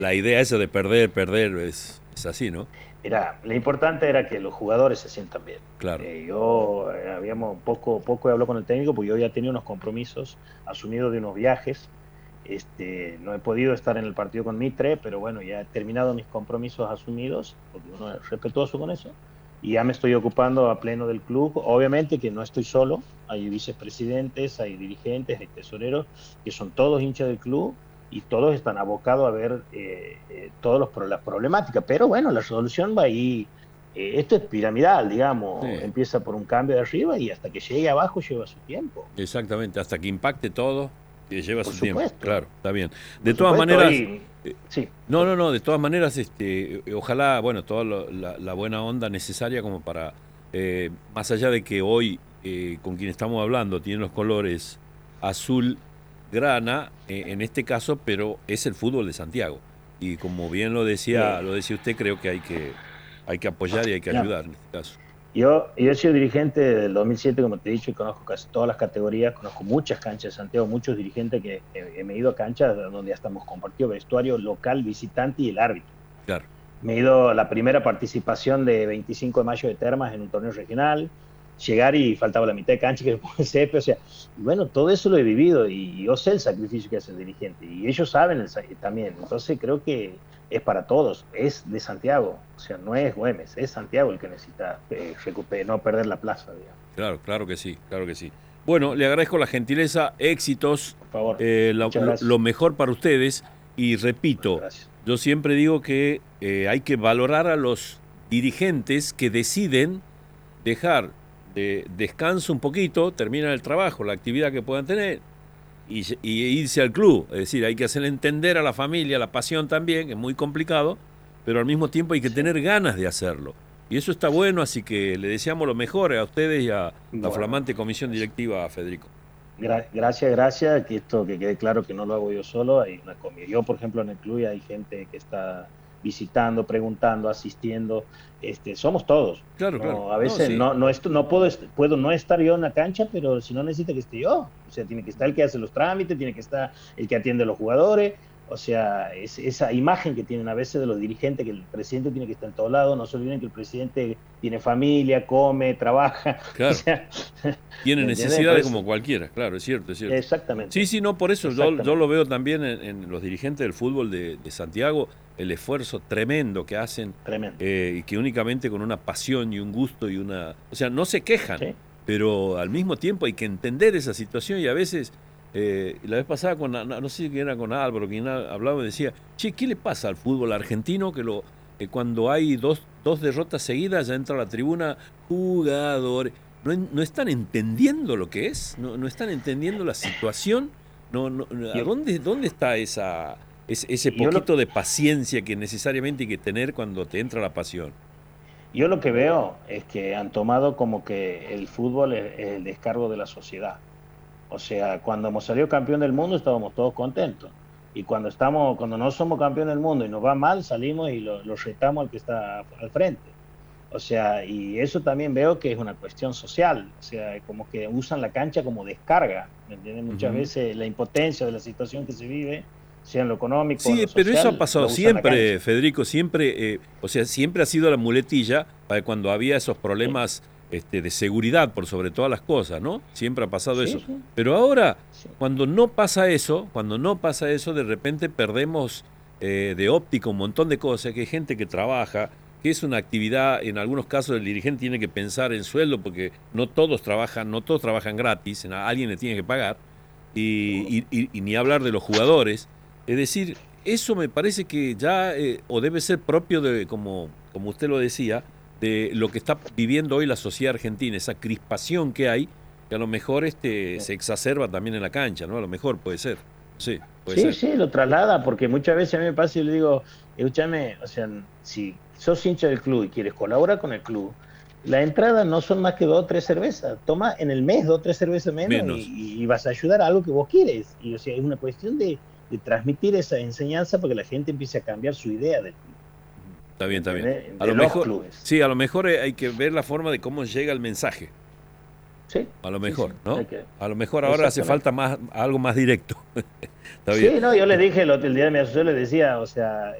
la idea esa de perder es así, ¿no? Mira, lo importante era que los jugadores se sientan bien. Claro. Habíamos poco he hablado con el técnico, porque yo ya tenía unos compromisos asumidos de unos viajes. No he podido estar en el partido con Mitre, pero bueno, ya he terminado mis compromisos asumidos, porque uno es respetuoso con eso, y ya me estoy ocupando a pleno del club. Obviamente que no estoy solo, hay vicepresidentes, hay dirigentes, hay tesoreros, que son todos hinchas del club, y todos están abocados a ver las problemáticas, pero bueno, la resolución va ahí. Esto es piramidal, digamos, Sí, empieza por un cambio de arriba y hasta que llegue abajo lleva su tiempo. exactamente, hasta que impacte todo, que lleva Por su tiempo, supuesto, claro, está bien. De por todas supuesto, maneras, y eh, sí, no, sí. no, no, de todas maneras, ojalá, bueno, toda la buena onda necesaria como para, más allá de que hoy con quien estamos hablando tiene los colores azul grana, en este caso, pero es el fútbol de Santiago. Y como bien Eh, lo decía usted, creo que hay que apoyar y hay que mira, ayudar en este caso. yo he sido dirigente del 2007, como te he dicho, y conozco casi todas las categorías, conozco muchas canchas de Santiago, muchos dirigentes que me he ido a canchas donde ya estamos compartido vestuario local, visitante y el árbitro. Claro, Me he ido a la primera participación de 25 de mayo de Termas en un torneo regional, llegar y faltaba la mitad de cancha que fue CP, o sea, y bueno, todo eso lo he vivido y yo sé el sacrificio que hace el dirigente y ellos saben también, entonces creo que es para todos, es de Santiago, o sea, no es Güemes, es Santiago el que necesita recuperar, no perder la plaza, digamos. claro, claro que sí, claro que sí. Bueno, le agradezco la gentileza, éxitos, Por favor, muchas lo gracias. mejor para ustedes y Bueno, repito, gracias. yo siempre digo que hay que valorar a los dirigentes que deciden dejar de descanso un poquito, terminan el trabajo, la actividad que puedan tener y irse al club. Es decir, hay que hacer entender a la familia la pasión también, que es muy complicado, pero al mismo tiempo hay que Sí. tener ganas de hacerlo. Y eso está bueno, así que le deseamos lo mejor a ustedes y a la Bueno, flamante comisión gracias. directiva, Federico. Gracias, que esto que quede claro que no lo hago yo solo, hay una comida. Yo, por ejemplo, en el club hay gente que está visitando, preguntando, asistiendo, somos todos. Claro, claro. No, a No, veces sí. no puedo no estar yo en la cancha, pero si no necesita que esté yo. O sea, tiene que estar el que hace los trámites, tiene que estar el que atiende a los jugadores. O sea, esa imagen que tienen a veces de los dirigentes, que el presidente tiene que estar en todos lados. No se olviden que el presidente tiene familia, come, trabaja. O Claro. sea, Tiene ¿me entiendes? Por necesidades eso, como cualquiera, claro, es cierto, es cierto. Sí, exactamente. sí, no, por eso yo lo Exactamente. veo también en los dirigentes del fútbol de Santiago, el esfuerzo tremendo que hacen Tremendo. y que únicamente con una pasión y un gusto y una... O sea, no se quejan, Sí, pero al mismo tiempo hay que entender esa situación y a veces, la vez pasada con, no sé si era con Álvaro, quien hablaba y decía, che, ¿qué le pasa al fútbol argentino que cuando hay dos derrotas seguidas ya entra a la tribuna jugadores? No están entendiendo lo que es, no están entendiendo la situación. ¿A yo, dónde está ese yo, lo, poquito de paciencia que necesariamente hay que tener cuando te entra la pasión? yo lo que veo es que han tomado como que el fútbol es el descargo de la sociedad. O sea, cuando hemos salido campeón del mundo estábamos todos contentos. Y cuando no somos campeón del mundo y nos va mal, salimos y lo retamos al que está al frente. O sea, y eso también veo que es una cuestión social. O sea, como que usan la cancha como descarga. ¿Me entiendes? Muchas Ujú. veces la impotencia de la situación que se vive, sea en lo económico o en Sí, lo pero eso ha social, pasado lo usan la siempre, cancha. Federico, siempre, o sea, siempre ha sido la muletilla para cuando había esos Sí, problemas de seguridad por sobre todas las cosas, ¿no? Siempre ha pasado sí, eso. sí, Pero ahora, sí. cuando no pasa eso, de repente perdemos de óptica un montón de cosas, que hay gente que trabaja, que es una actividad, en algunos casos el dirigente tiene que pensar en sueldo, porque no todos trabajan gratis, alguien le tiene que pagar, Seguro. y ni hablar de los jugadores. Es decir, eso me parece que ya, o debe ser propio de, como usted lo decía, de lo que está viviendo hoy la sociedad argentina, esa crispación que hay, que a lo mejor Sí. se exacerba también en la cancha, ¿no? A lo mejor puede ser. Sí, puede Sí, ser. sí, lo traslada, porque muchas veces a mí me pasa y le digo, escúchame, o sea, si sos hincha del club y quieres colaborar con el club, la entrada no son más que dos o tres cervezas. Toma en el mes dos o tres cervezas menos Menos. y vas a ayudar a algo que vos quieres. Y o sea, es una cuestión de transmitir esa enseñanza para que la gente empiece a cambiar su idea del club, Está ¿me bien, está bien. entiendes? A De lo los mejor, clubes. sí, a lo mejor hay que ver la forma de cómo llega el mensaje. Sí, A lo sí, mejor, sí, ¿no? hay que, A lo mejor ahora hace exactamente. falta más, algo más directo. Está Sí, bien. no, yo le dije el día de mi asociación, le decía, o sea,